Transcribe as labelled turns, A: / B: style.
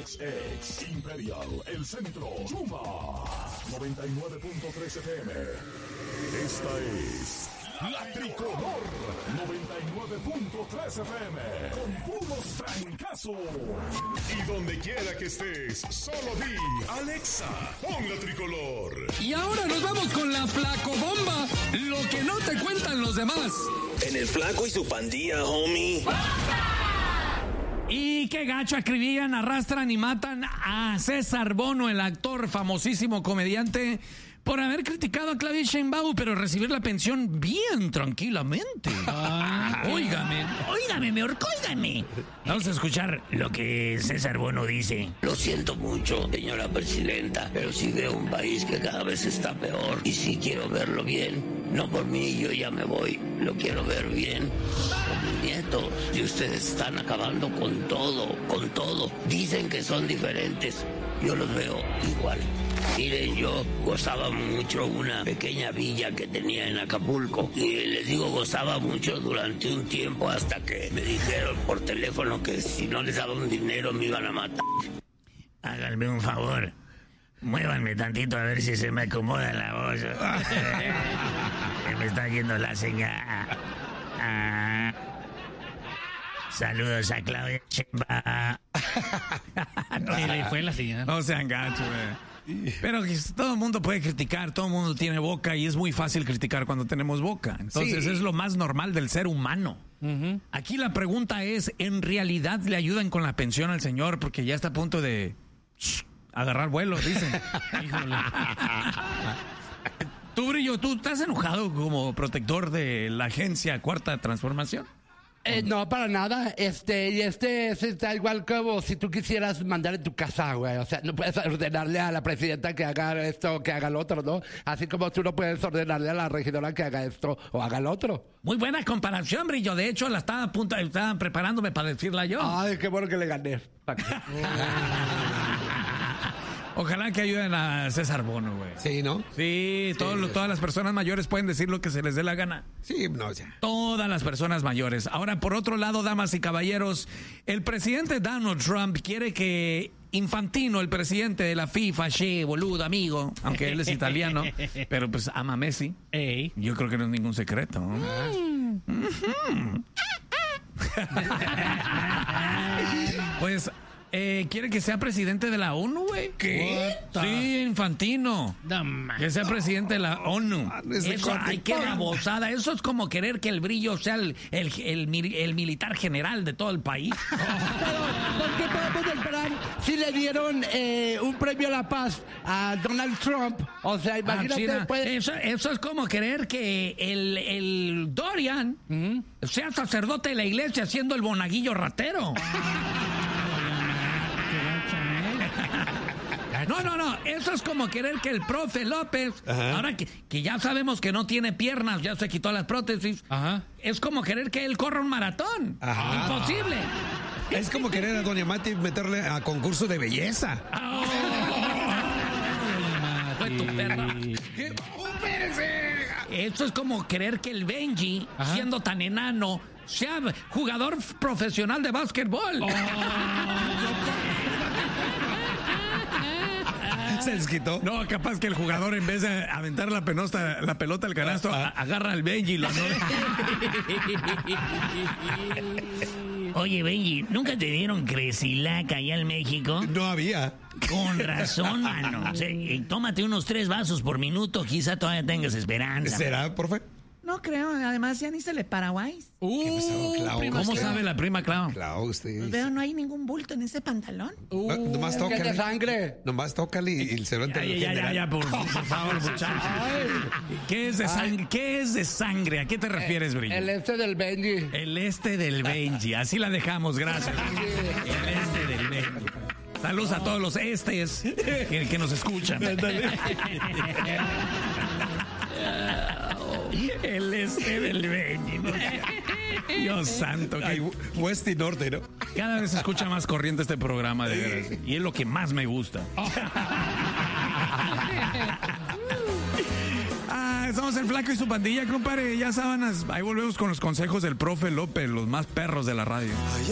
A: XX, Imperial, El Centro, Yuma, 99.3 FM. Esta es La Tricolor, 99.3 FM, con puros francazos. Y donde quiera que estés, solo di, Alexa, pon La Tricolor.
B: Y ahora nos vamos con la Flacobomba, lo que no te cuentan los demás.
C: En el Flaco y su pandilla, homie.
B: Y qué gacho acribillan, arrastran y matan a César Bono, el actor famosísimo comediante, por haber criticado a Claudia Sheinbaum, pero recibir la pensión bien tranquilamente.
D: Óigame, mejor, óigame.
B: Vamos a escuchar lo que César Bono dice.
C: Lo siento mucho, señora presidenta, pero si veo un país que cada vez está peor y si quiero verlo bien, no por mí, yo ya me voy, lo quiero ver bien por mis nietos. Y ustedes están acabando con todo. Dicen que son diferentes, yo los veo igual. Miren, yo gozaba mucho una pequeña villa que tenía en Acapulco. Y les digo, gozaba mucho durante un tiempo hasta que me dijeron por teléfono que si no les daba un dinero me iban a matar.
D: Háganme un favor. Muévanme tantito a ver si se me acomoda la voz. Se me está yendo la señal. Saludos a Claudia Sheinbaum.
B: No,
E: le fue la señal.
B: No sean gachos, Pero todo el mundo puede criticar, todo el mundo tiene boca y es muy fácil criticar cuando tenemos boca. Entonces es lo más normal del ser humano. Uh-huh. Aquí la pregunta es, ¿en realidad le ayudan con la pensión al señor? Porque ya está a punto de agarrar vuelo, dicen. Híjole. Tú, Brillo, ¿tú estás enojado como protector de la agencia Cuarta Transformación?
E: No, para nada. Está igual como si tú quisieras mandar en tu casa, güey. O sea, no puedes ordenarle a la presidenta que haga esto o que haga lo otro, ¿no? Así como tú no puedes ordenarle a la regidora que haga esto o haga lo otro.
B: Muy buena comparación, Brillo. De hecho, estaba preparándome para decirla yo.
E: Ay, qué bueno que le gané.
B: Ojalá que ayuden a César Bono, güey.
F: Sí, ¿no?
B: Sí, todas las personas mayores pueden decir lo que se les dé la gana.
F: Sí, no, ya.
B: Todas las personas mayores. Ahora, por otro lado, damas y caballeros, el presidente Donald Trump quiere que Infantino, el presidente de la FIFA, boludo, amigo, aunque él es italiano, pero pues ama a Messi.
E: Ey.
B: Yo creo que no es ningún secreto, ¿no? Pues quiere que sea presidente de la ONU, güey.
F: ¿Qué?
B: Sí, Infantino.
E: No,
B: que sea presidente de la ONU. Eso, ay, qué babosada. Eso es como querer que el Brillo sea el militar general de todo el país.
E: ¿Por qué podemos esperar si le dieron un premio a la paz a Donald Trump? O sea, imagínate.
B: Eso es como querer que el Dorian sea sacerdote de la iglesia siendo el monaguillo ratero. No, eso es como querer que el profe López, ahora que ya sabemos que no tiene piernas, ya se quitó las prótesis, es como querer que él corra un maratón. Imposible.
F: Es como querer a Doña Mati meterle a concurso de belleza.
B: Fue tu perra. Eso es como querer que el Benji, siendo tan enano, sea jugador profesional de básquetbol.
F: Se desquitó.
B: No, capaz que el jugador en vez de aventar la pelota al canasto, agarra al Benji y lo anota.
D: Oye, Benji, ¿nunca te dieron Cresilac allá en México?
F: No había.
D: Con razón, mano. O sea, tómate unos 3 vasos por minuto, quizá todavía tengas esperanza.
F: ¿Será, profe?
G: No creo, además ya ni se le Paraguay.
B: ¿Cómo sabe la prima Clau?
F: Clau, usted.
G: Veo, no hay ningún bulto en ese pantalón.
F: Nomás tócale.
E: de sangre.
F: Nomás tócale y se lo entenderá.
B: Ya, por favor, muchachos. ¿Qué es de sangre? ¿Qué es de sangre? ¿A qué te refieres, Brillo?
E: El del Benji.
B: El del Benji. Así la dejamos, gracias. El del Benji. Saludos a todos los estes que nos escuchan. El del Benji, ¿no? Dios santo.
F: Ay, West y Norte, ¿no?
B: Cada vez se escucha más corriente este programa, de veras. Y es lo que más me gusta. Estamos en Flaco y su pandilla, compadre. Ya sábanas. Ahí volvemos con los consejos del profe López, los más perros de la radio.